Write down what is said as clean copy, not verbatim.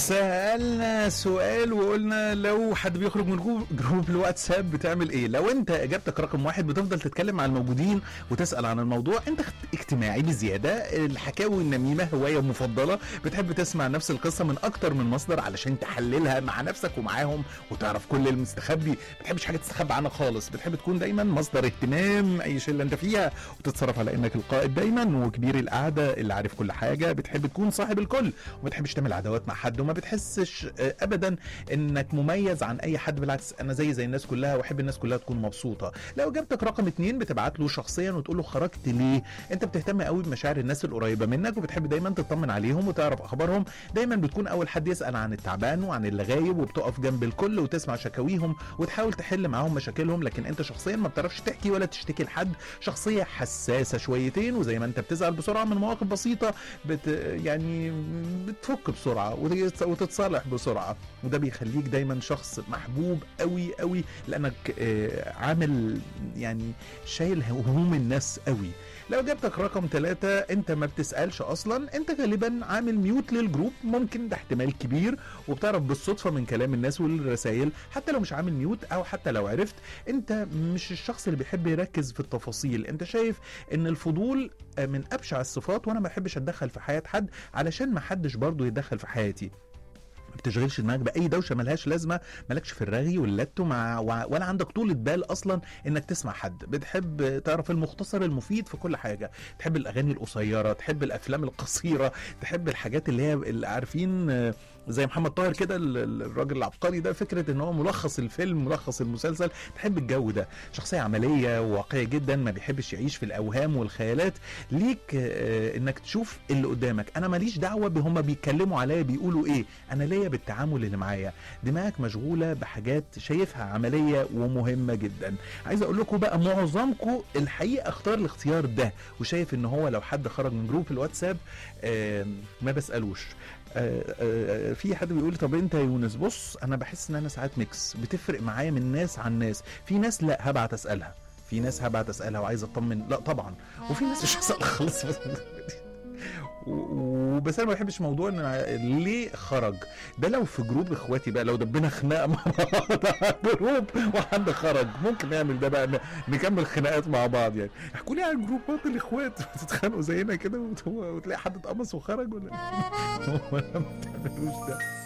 سألنا سؤال وقلنا لو حد بيخرج من جروب الواتساب بتعمل ايه؟ لو انت اجابتك رقم واحد بتفضل تتكلم مع الموجودين وتسأل عن الموضوع، انت اجتماعي بزيادة، الحكاوي النميمة هواية مفضلة، بتحب تسمع نفس القصة من اكتر من مصدر علشان تحللها مع نفسك ومعاهم وتعرف كل المستخبي، ما بتحبش حاجة تستخبى عنها خالص، بتحب تكون دايما مصدر اهتمام اي شلة انت فيها وتتصرف على انك القائد دايما وكبير القعدة اللي عارف كل حاجة، بتحب تكون صاحب الكل وما بتحبش تعمل عداوات مع حد وما بتحسش ابدا انك مميز عن اي حد، بالعكس انا زي الناس كلها واحب الناس كلها تكون مبسوطه. لو اجابتك رقم 2 بتبعت له شخصيا وتقول له خرجت ليه. انت بتهتم قوي بمشاعر الناس القريبه منك وبتحب دايما تطمن عليهم وتعرف اخبارهم، دايما بتكون اول حد يسال عن التعبان وعن اللي غايب وبتقف جنب الكل وتسمع شكاويهم وتحاول تحل معاهم مشاكلهم، لكن انت شخصيا ما بتعرفش تحكي ولا تشتكي لحد، شخصيه حساسه شويتين، وزي ما انت بتزعل بسرعه من مواقف بسيطه يعني بتفك بسرعه وتتصالح بسرعه، وده بيخليك دايما شخص محبوب قوي قوي لانك عامل يعني شايل هموم الناس قوي. لو اجابتك رقم 3 انت ما بتسألش اصلا، انت غالبا عامل ميوت للجروب، ممكن ده احتمال كبير، وبتعرف بالصدفة من كلام الناس والرسائل، حتى لو مش عامل ميوت او حتى لو عرفت انت مش الشخص اللي بيحب يركز في التفاصيل، انت شايف ان الفضول من ابشع الصفات، وانا ما بحبش اتدخل في حياة حد علشان ما حدش برضو يتدخل في حياتي. ما بتشغلش دماغك باي دوشه ملهاش لازمه، مالكش في الرغي واللت ولا عندك طولة بال اصلا انك تسمع حد، بتحب تعرف المختصر المفيد في كل حاجه، تحب الاغاني القصيره، تحب الافلام القصيره، تحب الحاجات اللي هي اللي عارفين زي محمد طاهر كده الراجل العبقري ده، فكره ان هو ملخص الفيلم ملخص المسلسل، تحب الجو ده، شخصيه عمليه وواقعيه جدا، ما بيحبش يعيش في الاوهام والخيالات، ليك انك تشوف اللي قدامك، انا ماليش دعوه بهم بيتكلموا عليا بيقولوا ايه، انا ليا بالتعامل اللي معايا، دماغك مشغوله بحاجات شايفها عمليه ومهمه جدا. عايز اقول لكم بقى معظمكم الحقيقه اختار الاختيار ده وشايف ان هو لو حد خرج من جروب الواتساب ما بسالوش. في حد بيقول طب انت يا يونس، بص انا بحس ان انا ساعات ميكس، بتفرق معايا من ناس عن ناس، في ناس لا هبعت اسالها، في ناس هبعت اسالها وعايز اطمن لا طبعا، وفي ناس مش هسال خالص وبس انا ما بحبش موضوع ان ليه خرج ده. لو في جروب اخواتي بقى، لو دبنا خناقه مع بعض جروب وحد خرج ممكن نعمل ده بقى، نكمل خناقات مع بعض يعني. احكوا لي عن جروبات الاخوات بتتخانقوا زينا كده وتلاقي حد اتقمص وخرج ولا ما بتعملوش ده؟